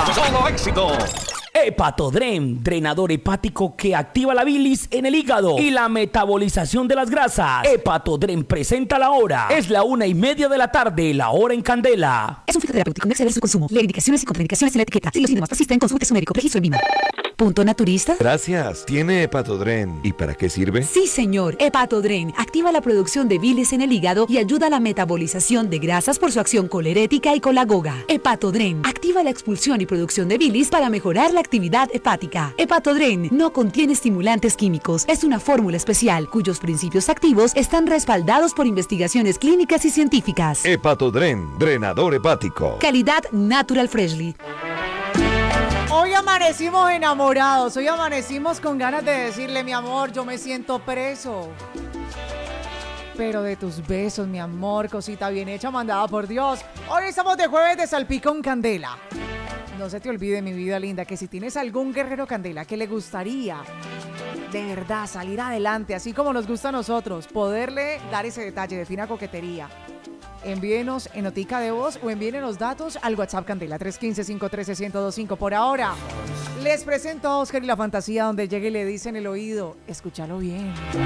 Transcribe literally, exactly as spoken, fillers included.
Solo éxito. Hepatodren, drenador hepático que activa la bilis en el hígado y la metabolización de las grasas. Hepatodren presenta la hora. Es la una y media de la tarde, la hora en Candela. Es un fitoterapéutico, no exceder su consumo. Lee indicaciones y contraindicaciones en la etiqueta. Si los síntomas persisten, consulte su médico. Registro en Vima. ¿Punto naturista? Gracias. ¿Tiene Hepatodren? ¿Y para qué sirve? Sí, señor. Hepatodren activa la producción de bilis en el hígado y ayuda a la metabolización de grasas por su acción colerética y colagoga. Hepatodren activa la expulsión y producción de bilis para mejorar la actividad hepática. Hepatodren no contiene estimulantes químicos. Es una fórmula especial cuyos principios activos están respaldados por investigaciones clínicas y científicas. Hepatodren, drenador hepático. Calidad Natural Freshly. Hoy amanecimos enamorados, hoy amanecimos con ganas de decirle, mi amor, yo me siento preso. Pero de tus besos, mi amor, cosita bien hecha, mandada por Dios. Hoy estamos de jueves de Salpicón Candela. No se te olvide, mi vida linda, que si tienes algún guerrero Candela que le gustaría de verdad salir adelante, así como nos gusta a nosotros, poderle dar ese detalle de fina coquetería, envíenos en notica de voz o envíenos los datos al WhatsApp Candela tres uno cinco, cinco uno tres, uno cero dos cinco. Por ahora, les presento a Oscar y la fantasía, donde llegue y le dice en el oído, escúchalo bien.